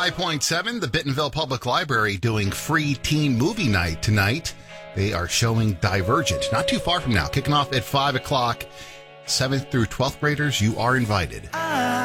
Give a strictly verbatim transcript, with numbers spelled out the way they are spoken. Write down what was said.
five point seven, the Bentonville Public Library doing free teen movie night tonight. They are showing Divergent, not too far from now, kicking off at five o'clock. seventh through twelfth graders, you are invited.